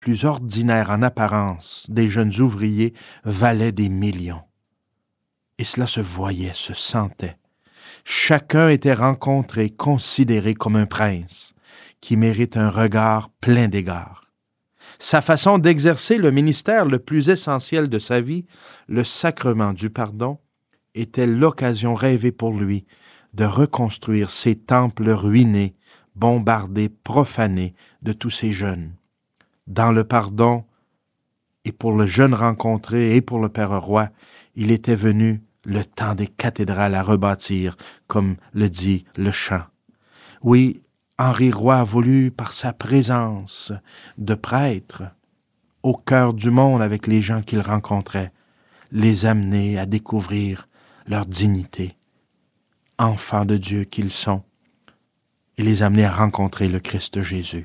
plus ordinaires en apparence des jeunes ouvriers valaient des millions. Et cela se voyait, se sentait. Chacun était rencontré, considéré comme un prince qui mérite un regard plein d'égards. Sa façon d'exercer le ministère le plus essentiel de sa vie, le sacrement du pardon, était l'occasion rêvée pour lui de reconstruire ces temples ruinés, bombardés, profanés de tous ces jeunes. Dans le pardon, et pour le jeune rencontré et pour le Père Roy, il était venu le temps des cathédrales à rebâtir, comme le dit le chant. Oui, Henri Roy a voulu, par sa présence de prêtre, au cœur du monde avec les gens qu'il rencontrait, les amener à découvrir leur dignité, enfants de Dieu qu'ils sont, et les amener à rencontrer le Christ Jésus.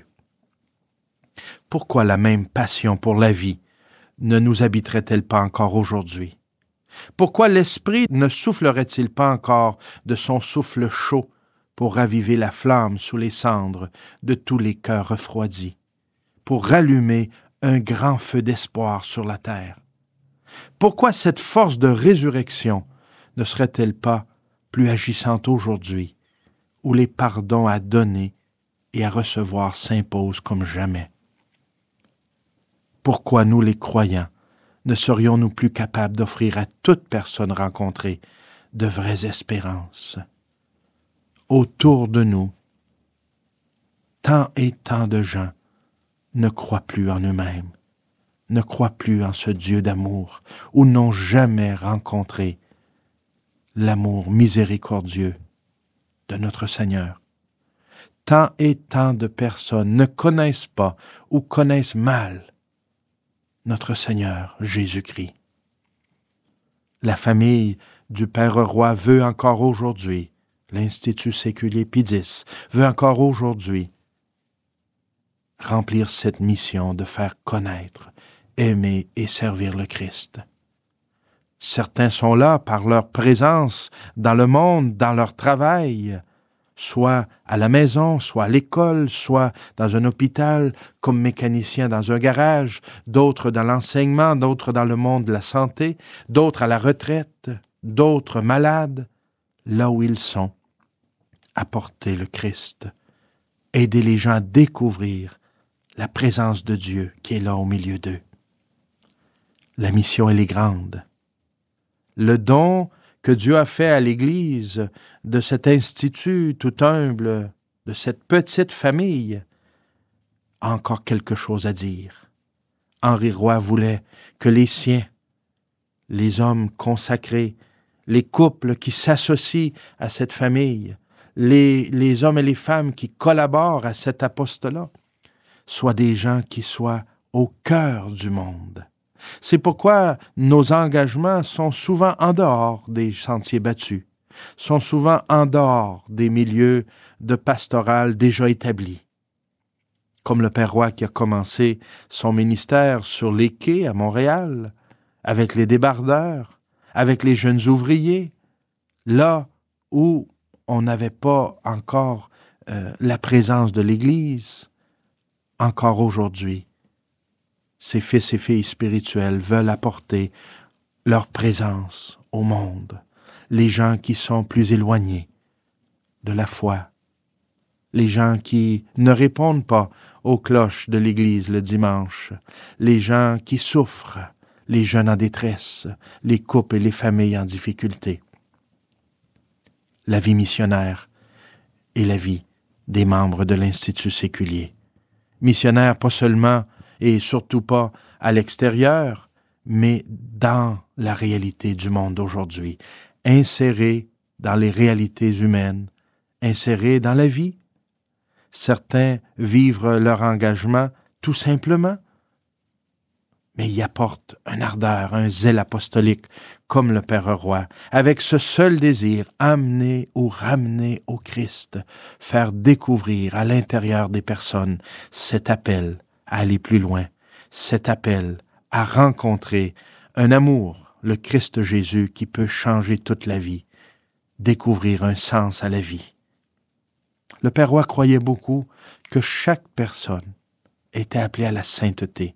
Pourquoi la même passion pour la vie ne nous habiterait-elle pas encore aujourd'hui? Pourquoi l'Esprit ne soufflerait-il pas encore de son souffle chaud pour raviver la flamme sous les cendres de tous les cœurs refroidis, pour rallumer un grand feu d'espoir sur la terre? Pourquoi cette force de résurrection ne serait-elle pas plus agissante aujourd'hui, où les pardons à donner et à recevoir s'imposent comme jamais? Pourquoi nous, les croyants, ne serions-nous plus capables d'offrir à toute personne rencontrée de vraies espérances? Autour de nous, tant et tant de gens ne croient plus en eux-mêmes, ne croient plus en ce Dieu d'amour, ou n'ont jamais rencontré l'amour miséricordieux de notre Seigneur. Tant et tant de personnes ne connaissent pas ou connaissent mal notre Seigneur Jésus-Christ. La famille du Père Roy veut encore aujourd'hui, l'Institut séculier Pie X veut encore aujourd'hui remplir cette mission de faire connaître, aimer et servir le Christ. Certains sont là par leur présence dans le monde, dans leur travail, soit à la maison, soit à l'école, soit dans un hôpital, comme mécanicien dans un garage, d'autres dans l'enseignement, d'autres dans le monde de la santé, d'autres à la retraite, d'autres malades, là où ils sont. Apporter le Christ, aider les gens à découvrir la présence de Dieu qui est là au milieu d'eux. La mission, elle est grande. Le don que Dieu a fait à l'Église de cet institut tout humble, de cette petite famille, a encore quelque chose à dire. Henri Roy voulait que les siens, les hommes consacrés, les couples qui s'associent à cette famille, les hommes et les femmes qui collaborent à cet apostolat, soient des gens qui soient au cœur du monde. C'est pourquoi nos engagements sont souvent en dehors des sentiers battus, sont souvent en dehors des milieux de pastoral déjà établis. Comme le Père Roy qui a commencé son ministère sur les quais à Montréal, avec les débardeurs, avec les jeunes ouvriers, là où on n'avait pas encore la présence de l'Église. Encore aujourd'hui, ces fils et filles spirituels veulent apporter leur présence au monde, les gens qui sont plus éloignés de la foi, les gens qui ne répondent pas aux cloches de l'Église le dimanche, les gens qui souffrent, les jeunes en détresse, les couples et les familles en difficulté. La vie missionnaire est la vie des membres de l'Institut séculier. Missionnaires pas seulement et surtout pas à l'extérieur, mais dans la réalité du monde d'aujourd'hui, insérés dans les réalités humaines, insérés dans la vie. Certains vivent leur engagement tout simplement, mais y apportent un ardeur, un zèle apostolique, comme le Père Roy, avec ce seul désir, amener ou ramener au Christ, faire découvrir à l'intérieur des personnes cet appel à aller plus loin, cet appel à rencontrer un amour, le Christ Jésus qui peut changer toute la vie, découvrir un sens à la vie. Le Père Roy croyait beaucoup que chaque personne étaient appelés à la sainteté.